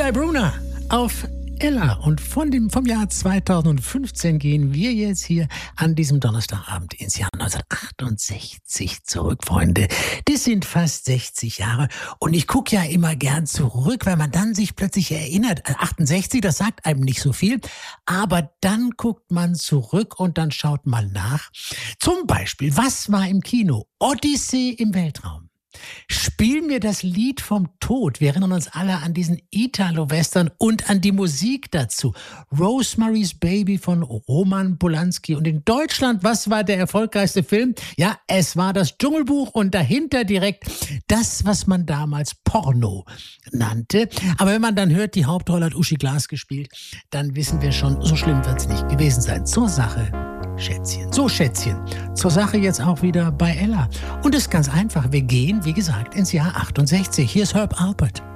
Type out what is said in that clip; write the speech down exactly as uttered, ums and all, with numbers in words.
Eli Brunner auf Ella. Und von dem, vom Jahr zweitausendfünfzehn gehen wir jetzt hier an diesem Donnerstagabend ins Jahr neunzehnhundertachtundsechzig zurück, Freunde. Das sind fast sechzig Jahre. Und ich gucke ja immer gern zurück, weil man dann sich plötzlich erinnert. achtundsechzig, das sagt einem nicht so viel. Aber dann guckt man zurück und dann schaut man nach. Zum Beispiel, was war im Kino? Odyssee im Weltraum. Spiel mir das Lied vom Tod. Wir erinnern uns alle an diesen Italo-Western und an die Musik dazu. Rosemary's Baby von Roman Polanski. Und in Deutschland, was war der erfolgreichste Film? Ja, es war das Dschungelbuch und dahinter direkt das, was man damals Porno nannte. Aber wenn man dann hört, die Hauptrolle hat Uschi Glas gespielt, dann wissen wir schon, so schlimm wird es nicht gewesen sein. Zur Sache, Schätzchen. So, Schätzchen. Zur Sache jetzt auch wieder bei Ella. Und es ist ganz einfach. Wir gehen, wie gesagt, ins Jahr achtundsechzig. Hier ist Herb Alpert.